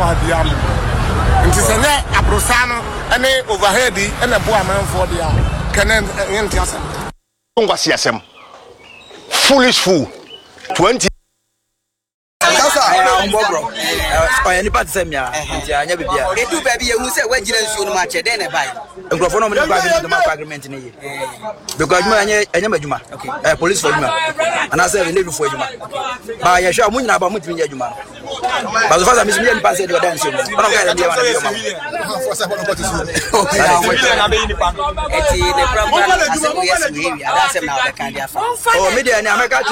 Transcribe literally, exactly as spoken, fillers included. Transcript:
wa dia no nti se ne abrosa no ene overhead ene bo amanfo dia kanen yenti asem ngwasi asem foolish fool twenty I am Bobro. I am part same ya. I never be. E do baby you say we gire nsuo no ma che den e bai. Nkrofo no me agreement ma agreement ni ye. Because me anya anya majuma. Eh police for juma. And I say we need for juma. Ba ya sha mu nyina ba mu timi nya juma. Ba so fast me me ni pass e do dance mo. Ono ga ya dia wana dia ma. Eti the problem is we yes we. That's na the kind of. Oh me dia ni America